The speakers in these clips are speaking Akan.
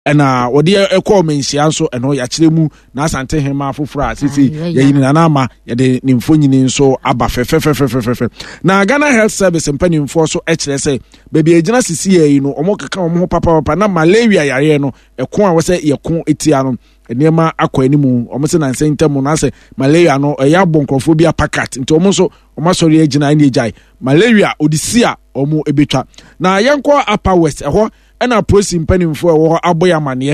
ɛna wɔde ɛkɔ menhyia nso ɛno yɛakyerɛ mu na asante hema foforɔ a sisi yɛyi nana ama yɛde ne mfonyini nso aba fɛfɛfɛfɛfɛfɛ na Ghana Health Service mpanimfoɔ so ɛkyerɛ sɛ baabi agyina sisi yɛ no ɔmo keka ɔmo ho papa na malaria yare no ɛko a wɔsɛ yɛko etia no nneɛma akɔ animu ɔmo sɛ nanse ntam na sɛ malaria no ɛyɛ abɔ nkurɔfoɔ bi apakat nti ɔmo nso ɔmo asɔre agyina ne agyae malaria odisi a ɔmo ebetwa na yɛnkɔ Upper West ɛhɔ ɛna prosi mpanimfoɔ ɛwɔ abɔ amaneɛ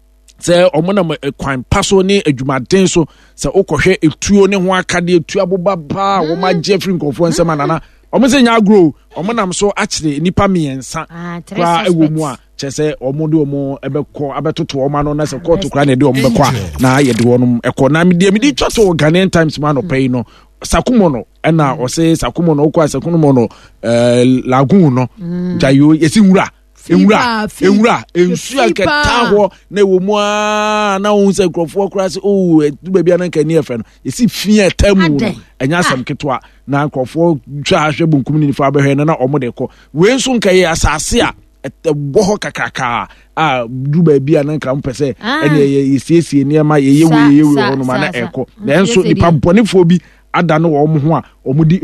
sɛ ɔmo na kwan pa so ne adwumaden so sɛ wokɔhwɛ etuo ne ho akade etuo aboba paa wɔn agye firi nkurɔfoɔ nsɛm anana ɔmo sɛ nya agro ɔmo nam so akyere nipa mmiɛnsa kora ɛwɔ mu a kyɛ sɛ ɔmo de ɔmo ɛbɛkɔ abɛtoto ɔmo ano na sɛ kɔɔto kora na ɛde ɔmo bɛkɔ a na yɛde wɔn ɛkɔ na mede twa to Ghanaian Times ma no pɛyi no Sakumo no ɛna ɔsɛ Sakumo no wokɔ Sakumo no lagoon no gyayo yɛsi nwura enwura ensu aketa ho na ewo mu na wo sɛ nkurɔfoɔ kora sɛ du baabi na nka ni efe no yɛsi fie tamu no ɛnya asɛm ketewa na nkurɔfoɔ twa ahwɛ bunkum ni fa bɛhwɛ na ɔmo de kɔ wei nso nka yɛ asase a ɛbɔ hɔ kakraka a du baabi na nka mpɛ sɛ ɛne yɛsiesie nneɛma yɛyɛ wo hɔ no ma na ɛkɔ na nso nipa bɔnefoɔ bi ada no wɔ ɔmo ho a ɔmo di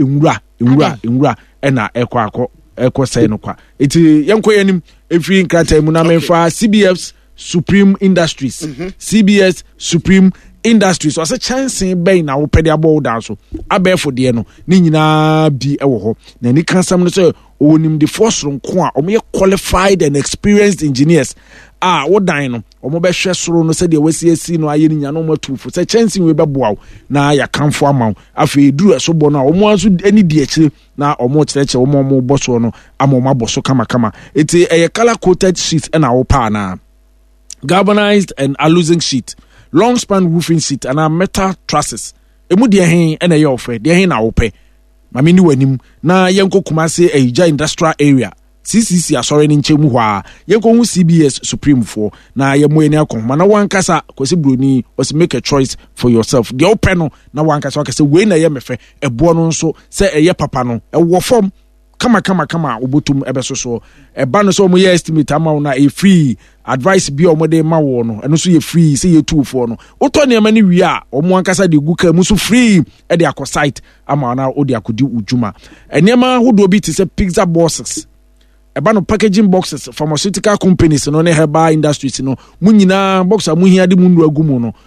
enwura ɛna ɛkɔ sɛ no kwa eti yɛnkɔ yɛnim efiri nkrata mu na memfa CBS Supreme Industries CBS Supreme Industries ɔsɛ kyɛnsee bɛn na wopɛde abɔ wo dan so abɛɛfo deɛ no ne nyinaa bi ɛwɔ hɔ na ni kansam no sɛ ɔnim de soronko a ɔmo yɛ qualified and experienced engineers a wo dan no ɔmo bɛhwɛ soro no sɛ deɛ wasiasi no ayɛ ne nya no ɔmo atufo sɛ kyɛnsee we bɛboa wo na yɛ kamfo ama wo afei duru ɛso bɔ no a ɔmo anso ani di akyire na ɔmo kyerɛkyerɛ ɔmo bɔ so no ama ɔmo abɔ so kama eti ɛyɛ color coated sheet ɛna wo pa na galvanized and aluminum sheet long span roofing sheet and metal trusses emu deɛ hen ɛna ɛyɛ ɔfɛ deɛ hen na wopɛ mame ni wanim na yɛnkɔ Kumase Eija industrial area CCC asɔre ne nkyɛn mu hɔ a yɛnkɔ hu CBS Supreme for na yɛmo ani akɔhoma na wankasa kwasi broni was make a choice for yourself deɛ wopɛ no na wankasa wakasɛ wei na yɛ mɛfɛ ɛboɔ no nso sɛ ɛyɛ papa no ɛwɔ fam kama obotum ebeso so eba no so mo ye estimate ama na e free advice bi o mo de ma wo no eno so ye free say ye tuufo no oto ne ma ni wi a o mo ankasa de guka mu so free e de akọ site ama na o de akodi ujuma enema hodo bi te se pizza boxes eba no packaging boxes pharmaceutical companies no ne herbal industries no mu nyina boxa mu hia de mu ndu agumu no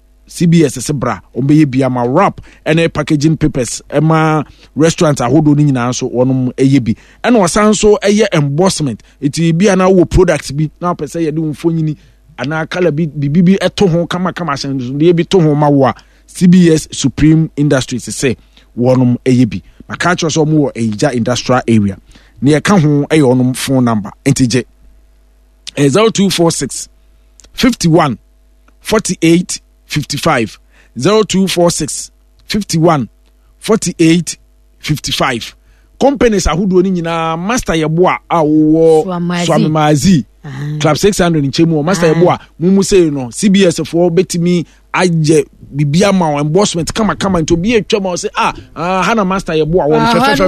CBS sebra ombeye bia ma wrap ene packaging papers ema restaurant ahodo ni nyina so wonom eye bi ene osan so eye embossment eti bia na wo products bi na pese ye de mfonyini ana kala bi bibi eto ho kama sen de bi to ho ma wo a CBS Supreme Industries say wonom eye bi maka cho so mo wo Eija industrial area ne ye ka ho eye wonom phone number entije 0246 51 48 55 0246 51 48 55 companies ahudo ni nyina master yebo a wo Swamimazi club 600 nchemu master yebo a mumu say no CBS for betimi aje bibia ma embossment kama nto bi atwa say hana master yebo a wo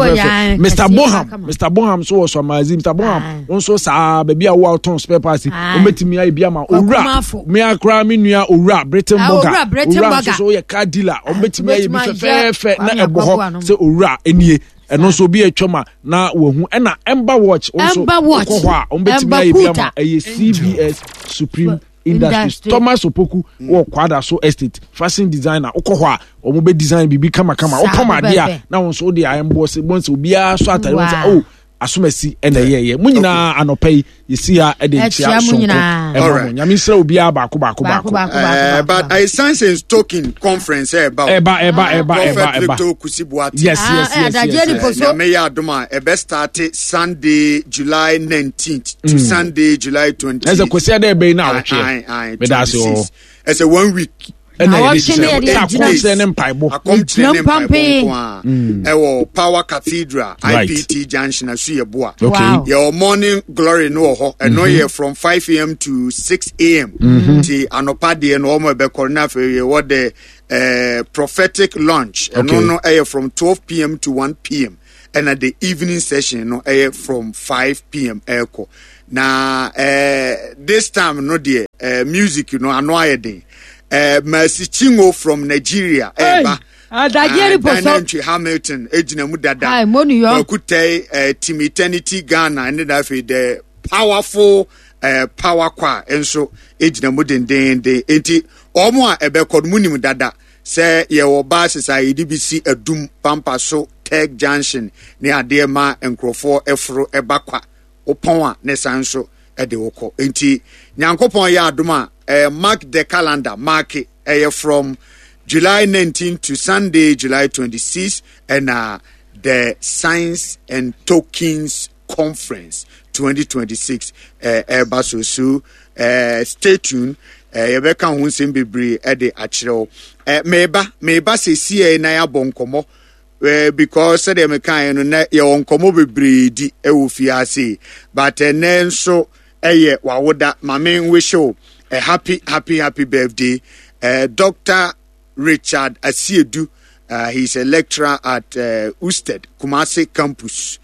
Mr Bonham so Swamimazi Mr Bonham onso sa bibia wo auton spare parts o betimi ai bia ma owura me akra me nua owura Britain Burger so ye car dealer o betimi ai bi fefe na ebo ho say owura enie eno so bi atwama na wahu ena Ember Watch also ko a o betimi ai bia ma CBS Supreme Industries Thomas Opoku wo kwada so estate fashion designer uko a omo be design bibi kama ukoma dia na won so dia emboss bonse obi a so atare won asomasi ena yeye munyina anopai yesia e de chia so emo nyamisra obi a ba ko but I sense in token conference about yes me ya doma e be start Sunday July 19th to Sunday July 20th as a kwesi dey be na wo me da so as a 1 week Power Cathedral IPT Junction Asuyeboa. Your morning glory no ho no here from 5 a.m. to 6 a.m. The anopade and omo be corner for what the prophetic lunch no from 12 p.m. to 1 p.m. and at the evening session no from 5 p.m. echo. na this time no dear music anoyede Mercy Chingo from Nigeria eba Daniel Hamilton ejina mu dada Okute Team Eternity Ghana and the powerful power kwa enso ejina mu dendende enti omo a ebekod munim dada se ye wo ba sesa EDBC adum pampa so Tech Junction ne ade ma enkrofo efro ebakwa opon a ne sanso ede woko enti nyankopon ya aduma mark the calendar mark from July 19 to Sunday July 26 and the Science and Tokens Conference 2026 basosu stay tuned yebeka hu nsem bebre ede akireo meba sesi na ya bonkomo because said me kan no na ye onkomo bebre di ewofiase but enenso eye wawoda mame wish you a happy birthday Dr. Richard Asiedu. He's a lecturer at Usted Kumasi campus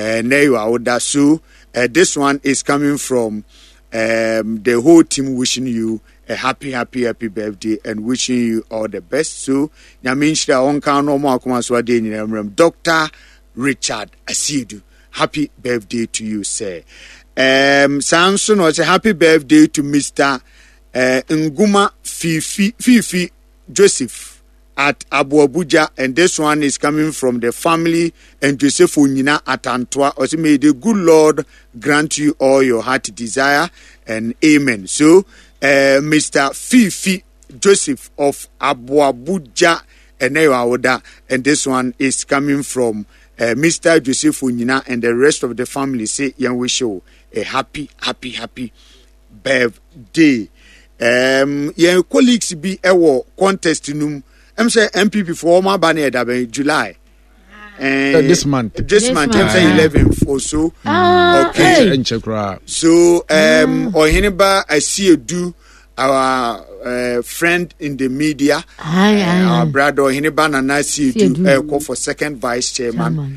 so this one is coming from the whole team wishing you a happy birthday and wishing you all the best. So Nyaminshra onka no mo akoma so ade nyinam Dr. Richard Asiedu, happy birthday to you, sir. Samson was a happy birthday to Mr. Nguma Fifi Joseph at Abu Abuja, and this one is coming from the family and Joseph Unyina at Antwa. Also, may the good Lord grant you all your heart desire and amen. So, Mr. Fifi Joseph of Abu Abuja and this one is coming from Mr. Joseph Unyina and the rest of the family. Say, young wish you a happy birthday. Your colleagues be a contest num. I'm say MPP for my banner that July. This month. I'm say 11th or so. Okay. So Ohineba I see you do our friend in the media. Our brother Ohineba and I see you do call for second vice chairman.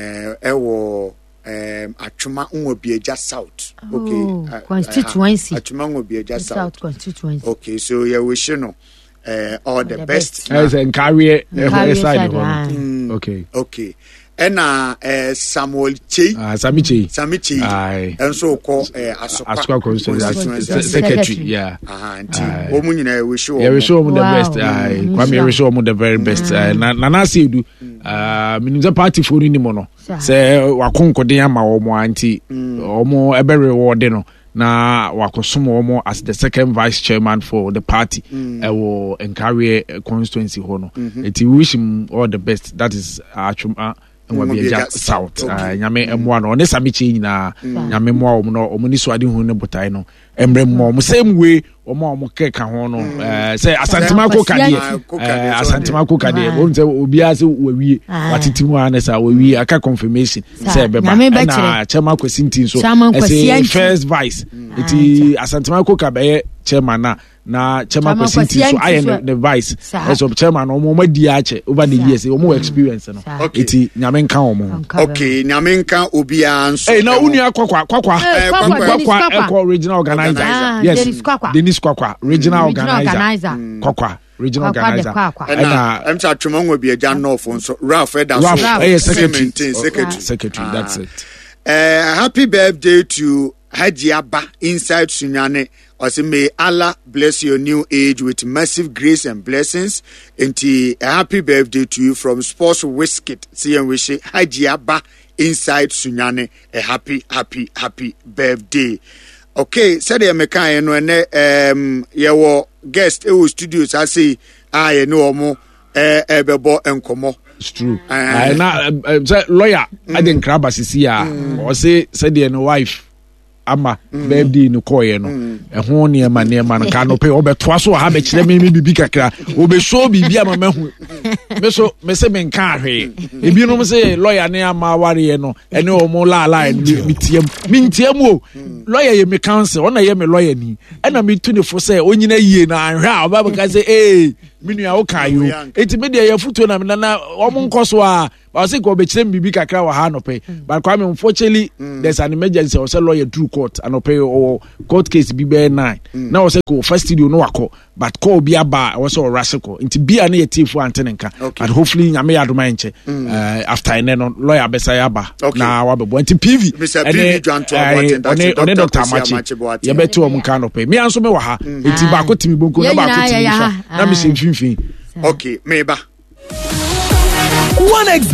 Achuma Unwobieja South. Okay. Constituency. Achuma Unwobieja South constituency. Okay, so you wish you know all the best. As in career side. Okay. And Samuel Che. Samichi. Aye. And so call Asuka constituency secretary. Yeah. Omunina wish you. Yeah, wish you the best. Aye. Kwame wish you the very best. Nana see do. Minimza party for ni mono. Say wakonko de ama omo anti omo ebe reward no. Na wakosomo omo as the second vice chairman for the party ewo Nkari constituency ho no. Eti wish him all the best. That is Achuma Nwabieja South. Nyame emwa no ne samichi nyina nyame mwa omo no omo ni so ade hu ne botai no emre mo same way omo keka ho no say asantemako kade won say obi ase wawie watiti mu anesa wawie aka confirmation say beba na chairman kwasintin so say first vice iti asantemako kabe chairman na chairman kwasintin so I am the vice so chairman omo madi ache over the years omo experience no iti nyame nka omo okay nyame nka obi anso na unu akwa regional organizer yes Dennis Kwakwa regional organizer Kwakwa regional organizer and I'm Achuma Nwabieja North so Ralph secretary that's it. Happy birthday to Haji Abba inside Sunyane. Also, may Allah bless your new age with massive grace and blessings. And a happy birthday to you from Sports Whiskey. See and wish Haji Abba inside Sunyane a happy birthday. Okay, said the American when your guest studios I say I know more ebebo enkomo. It's true. Na lawyer I didn't crab asisi or say said the wife ama birthday no koye no ho ne ma no ka no pe obetoa so ha be kire me bibi kakra obe show bibi ama mahu meso mese menka ahwe ebinom say lawyer ne ama ware no ene o mo la mitiam o lawyer ye me counsel ona ye me lawyer ni ena me tu ne fo say onyina yie na ahwe a oba be ka say minua wo kan yo enti me de ye futo na omo nkoso a ba say ko be kire bibi kakra wa ha no pe but kwa me unfortunately there's an emergency or say lawyer through court and pay or court case bi be 9 now say ko first studio no akọ but call bi aba was so rasiko enti bia na ye tifu antenenka but hopefully nyame ya doma enche after ene no lawyer besa ya ba na wa bebo enti PV one Dr. Amachi ye beto om kan no pe me anso me wa ha enti ba ko timi bonko na ba ko timi fa na me se mfimfin okay meba